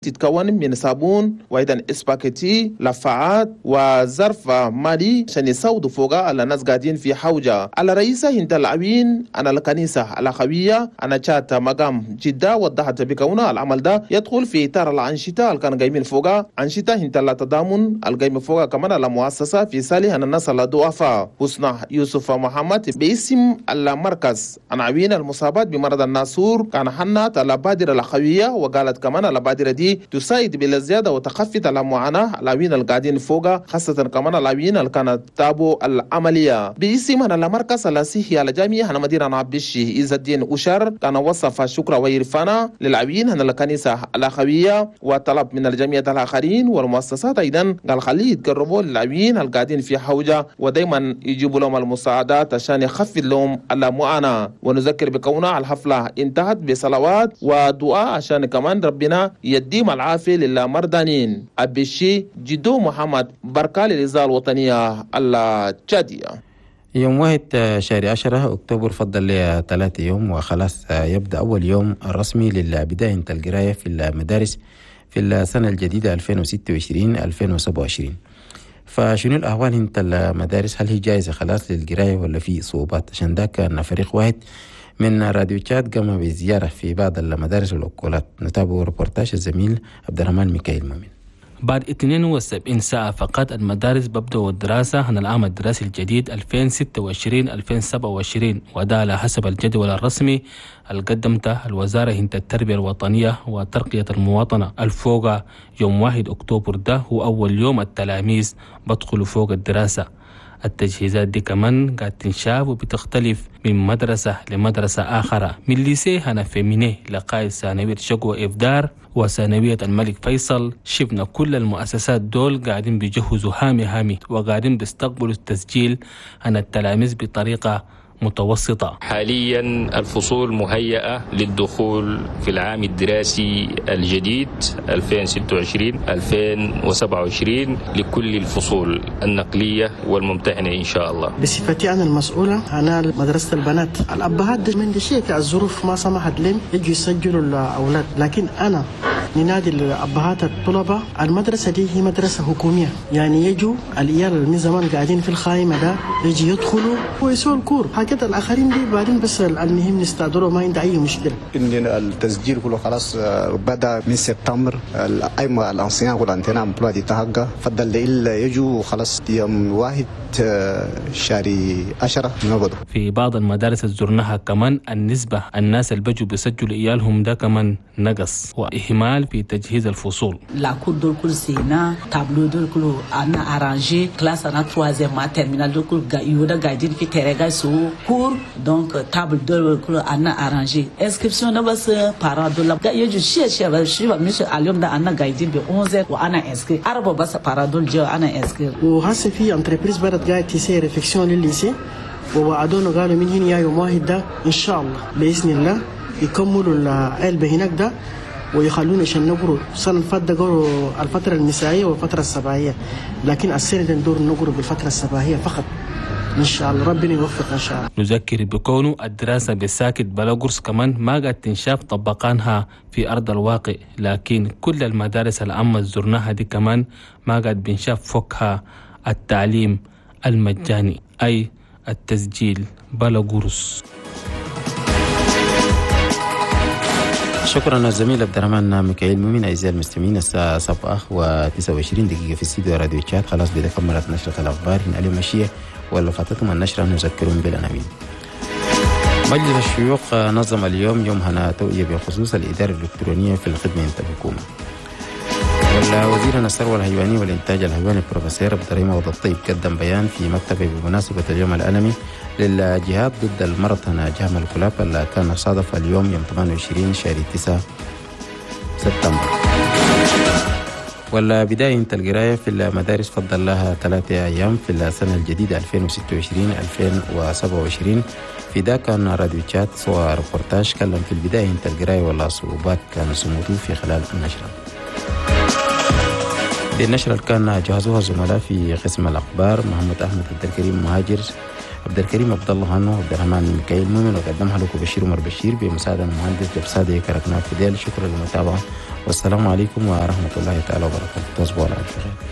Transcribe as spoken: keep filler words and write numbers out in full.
تتكون من صابون وأيضا إسباكيتي لفعات وظرف مالي عشان يسودوا فوقها على ناس قاعدين في حوجة. على رئيسة هند العوين أنا الكنيسة الأخوية أنا شات مقام جدة وضحت بكونها العمل ده يدخل في إطار الأنشطة اللي كانوا قايمين فوقها، أنشطة هند التضامن القايمة فوقها كمان على مؤسسة في صالح الناس الضعفاء. حسنى يوسف محمد باسم المركز العوين المصابات بمرض الناسور كان حنت على بادرة الأخوية وقالت كمان على بادرة دي تساعد بالزيادة وتخفض المعاناة العوين القاعدين فوقها، خاصة كمان العوين اللي كانت تابوا العملية. باسم المركز الصحي الجامعي أنا مدير عبد الشيخ عز الدين أشر كان وصف شكر ويرفانا للعوين أن الكنيسة الأخوية وطلب من الجميع الآخرين والمؤسسات أيضا قال خليه يتقربوا للعوين القاعدين في حوجة ودايما يجيبوا لهم المساعدات عشان يخفض لهم المعاناة. ونذكر بكونها الحفلة انتهت بصلوات ودعاء عشان كمان ربنا يديم العافية للمردانين. أبشي جدو محمد بركة للإذاعة الوطنية التشادية. يوم واحد شهر عشرة أكتوبر فضل لي ثلاثة يوم وخلاص يبدأ أول يوم الرسمي للبداية القراية في المدارس في السنة الجديدة ألفين وستة وعشرين ألفين وسبعة وعشرين. فشنو الأهوال انت المدارس؟ هل هي جاهزة خلاص للقراية ولا في صعوبات؟ عشان ده كان فريق واحد من راديو تشاد قام بزيارة في بعض المدارس والأكولات. نتابع ريبورتاج الزميل عبد الرحمن ميكائيل مؤمن. بعد اثنين وسبعين ساعة فقط المدارس ببدأ الدراسة عن العام الدراسي الجديد ألفين وستة وعشرين ألفين وسبعة وعشرين، وده على حسب الجدول الرسمي اللي قدمته الوزارة هند التربية الوطنية وترقية المواطنة. الفوق يوم واحد أكتوبر ده هو أول يوم التلاميذ بدخلوا فوق الدراسة. التجهيزات دي كمان قاعد تنشاف وبتختلف من مدرسة لمدرسة آخرة، من ليسيه هنا فيمينيه لقائد ثانوية شقوة إفدار وثانوية الملك فيصل. شفنا كل المؤسسات دول قاعدين بيجهزوا هامي هامي وقاعدين بيستقبلوا التسجيل عن التلاميذ بطريقة متوسطة. حاليا الفصول مهيئة للدخول في العام الدراسي الجديد ألفين وستة وعشرين ألفين وسبعة وعشرين لكل الفصول النقلية والممتحنة إن شاء الله. بصفتي أنا المسؤولة أنا مدرسة البنات، الأبهات من شيء الظروف ما سمحت لهم يجوا يسجلوا الأولاد، لكن أنا ننادي الأبهات الطلبة المدرسة دي هي مدرسة حكومية، يعني يجوا العيال من زمان قاعدين في الخائمة ده يجي يدخلوا ويسووا الكور حاجات الآخرين دي بعدين، بس المهم نستعدلوا ما عند أي مشكلة. إن التسجيل كله خلاص بدأ من سبتمبر. الأيمة الأنسيان كل عندنا أمبلوا دي تهجى فضل إلا يجوا خلاص يوم واحد شهر عشرة نقدر. في بعض المدارس زرناها كمان النسبة الناس اللي بيجوا بيسجلوا إيالهم ده كمان نقص وإهمال في تجهيز الفصول. لا كل دول كل سينا تابلو دول كله أنا أرانجي كلاس أنا تروازيام ما ترمينال دول كله يودا قاعدين في تريغا سو كور دونك تابل دول كله أنا أرانجي إنسكريبسيون ده بس بارا دول ده يجوا شيء شيء بس شيء مش اليوم ده أنا قاعدين بأونزة وأنا إنسكري أربعة بس بارا دول جو أنا إنسكري. وهسه في انتربريز بدأت قاعد تسير ريفلكسيون للليسي ووعدونا قالوا من هنا يوم واحد ده إن شاء الله بإذن الله يكملوا العلبة هناك ده ويخلونا عشان نقروا السنة اللي فاتت قروا الفترة المسائية والفترة الصباحية، لكن السنة دي ندور نقروا بالفترة الصباحية فقط إن شاء الله. ربنا يوفق إن شاء الله. نذكر بكونه الدراسة بالساكت بلا قرص كمان ما قد تنشاف طبقانها في أرض الواقع، لكن كل المدارس العامة زرناها دي كمان ما قد بنشاف فوقها التعليم المجاني أي التسجيل بلا قرص. شكرا الزميل عبد الرحمن ميكائيل مؤمن. أعزائي المستمعين الساعة سبعة وتسعة وعشرين دقيقة في استديو راديو تشاد. خلاص بدأ كملت نشرة الأخبار من علي مشية ولا فاتتهم النشرة نذكرهم بالعناوين. مجلس الشيوخ نظم اليوم يوم هنا توعية بخصوص الإدارة الإلكترونية في الخدمة عند الحكومة. ولا وزير الثروة الحيوانية والإنتاج الحيواني البروفيسور عبد الرحيم عوض الطيب قدم بيان في مكتبه بمناسبة اليوم العالمي للجهاد ضد المرض هنا جهم الكلاب اللي كان صادف اليوم يوم ثمانية وعشرين شهر تسعة سبتمبر. ولا بداية انت القراية في المدارس فضل لها ثلاثة أيام في السنة الجديدة ألفين وستة وعشرين ألفين وسبعة وعشرين. في ده كان راديو تشات صور ريبورتاج كلم في البداية انت القراية ولا صعوبات كانوا سموتوا في خلال النشرة. دي النشرة اللي كان جهزوها الزملاء في قسم الأخبار محمد أحمد عبد الكريم مهاجر عبد الكريم عبد الله هانو، عبد الرحمن ميكائيل مؤمن، وقدمها لكم بشير عمر بشير بمساعدة المهندس جبسادة كركنا فيديل. شكرا للمتابعة والسلام عليكم ورحمة الله تعالى وبركاته. تصبحوا على خير.